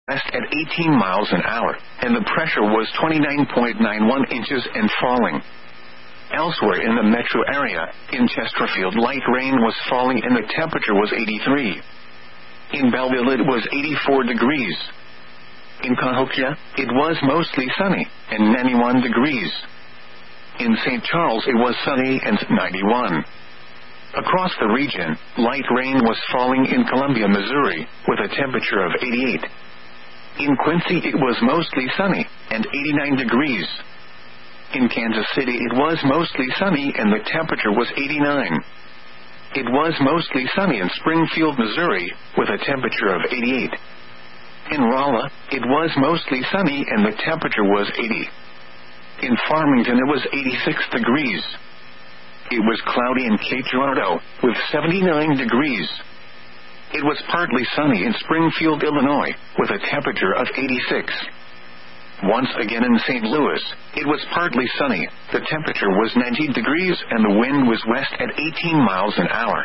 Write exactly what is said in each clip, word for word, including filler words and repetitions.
west at eighteen miles an hour, and the pressure was twenty-nine point nine one inches and falling. Elsewhere in the metro area, in Chesterfield light rain was falling and the temperature was eighty-three. In Belleville it was eighty-four degrees. In Cahokia, it was mostly sunny, and ninety-one degrees. In Saint Charles it was sunny and ninety-one. Across the region, light rain was falling in Columbia, Missouri, with a temperature of eighty-eight. In Quincy it was mostly sunny, and eighty-nine degrees. In Kansas City it was mostly sunny and the temperature was eighty-nine. It was mostly sunny in Springfield, Missouri, with a temperature of eighty-eight. In Rolla, it was mostly sunny and the temperature was eighty. In Farmington it was eighty-six degrees. It was cloudy in Cape Girardeau, with seventy-nine degrees. It was partly sunny in Springfield, Illinois, with a temperature of eighty-six. Once again in Saint Louis, it was partly sunny, the temperature was ninety degrees and the wind was west at eighteen miles an hour.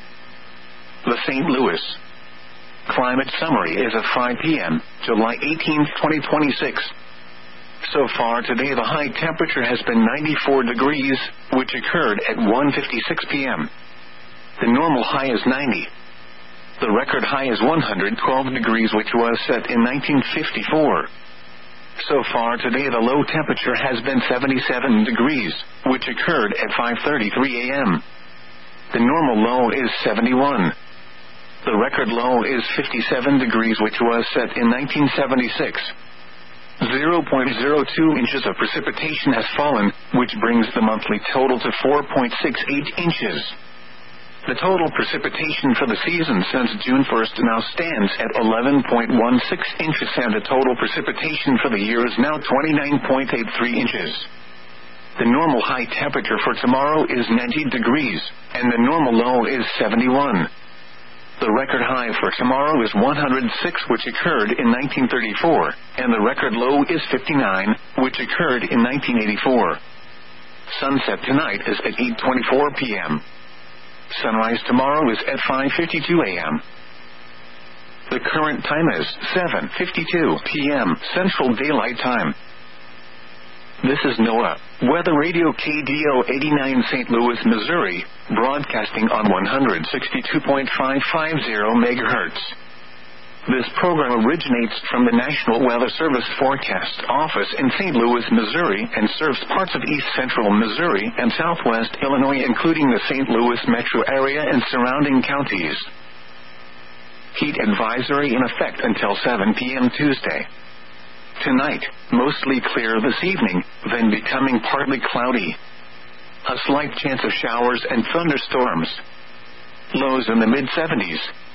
The Saint Louis Climate Summary is at five p.m., July eighteenth, twenty twenty-six. So far today the high temperature has been ninety-four degrees, which occurred at one fifty-six p.m. The normal high is ninety. The record high is one hundred twelve degrees, which was set in nineteen fifty-four. So far today the low temperature has been seventy-seven degrees, which occurred at five thirty-three a.m. The normal low is seventy-one. The record low is fifty-seven degrees, which was set in nineteen seventy-six. zero point zero two inches of precipitation has fallen, which brings the monthly total to four point six eight inches. The total precipitation for the season since June first now stands at eleven point one six inches, and the total precipitation for the year is now twenty-nine point eight three inches. The normal high temperature for tomorrow is ninety degrees, and the normal low is seventy-one. The record high for tomorrow is one hundred six, which occurred in nineteen thirty-four, and the record low is fifty-nine, which occurred in nineteen eighty-four. Sunset tonight is at eight twenty-four p.m. Sunrise tomorrow is at five fifty-two a.m. The current time is seven fifty-two p.m. Central Daylight Time. This is NOAA Weather Radio K D O eighty-nine Saint Louis, Missouri, broadcasting on one sixty-two point five five zero megahertz. This program originates from the National Weather Service Forecast Office in Saint Louis, Missouri, and serves parts of east central Missouri and southwest Illinois, including the Saint Louis metro area and surrounding counties. Heat advisory in effect until seven p.m. Tuesday. Tonight, mostly clear this evening, then becoming partly cloudy. A slight chance of showers and thunderstorms. Lows in the mid seventies.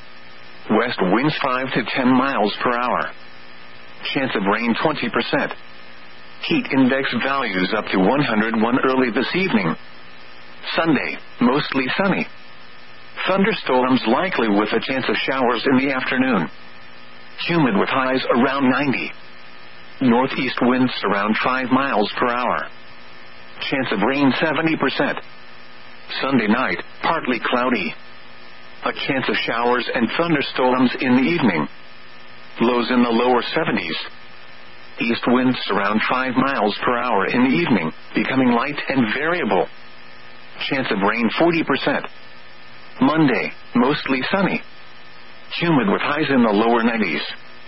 West winds five to ten miles per hour. Chance of rain twenty percent. Heat index values up to one hundred one early this evening. Sunday, mostly sunny. Thunderstorms likely with a chance of showers in the afternoon. Humid with highs around ninety. Northeast winds around five miles per hour. Chance of rain seventy percent. Sunday night, partly cloudy. A chance of showers and thunderstorms in the evening. Lows in the lower seventies. East winds around five miles per hour in the evening, becoming light and variable. Chance of rain forty percent. Monday, mostly sunny. Humid with highs in the lower nineties.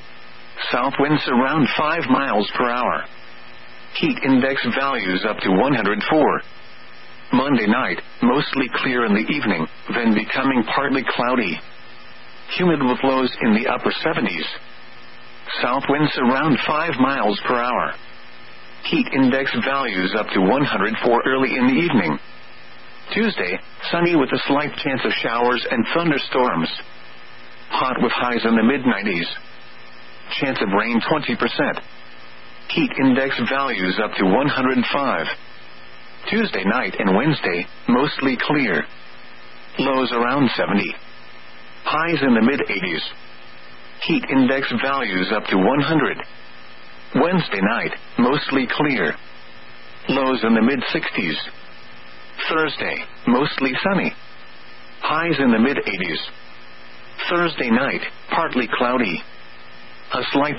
South winds around five miles per hour. Heat index values up to one hundred four. Monday night, mostly clear in the evening, then becoming partly cloudy. Humid with lows in the upper seventies. South winds around five miles per hour. Heat index values up to one hundred four early in the evening. Tuesday, sunny with a slight chance of showers and thunderstorms. Hot with highs in the mid nineties. Chance of rain twenty percent. Heat index values up to one hundred five. Tuesday night and Wednesday, mostly clear. Lows around seventy. Highs in the mid eighties. Heat index values up to one hundred. Wednesday night, mostly clear. Lows in the mid sixties. Thursday, mostly sunny. Highs in the mid eighties. Thursday night, partly cloudy. A slight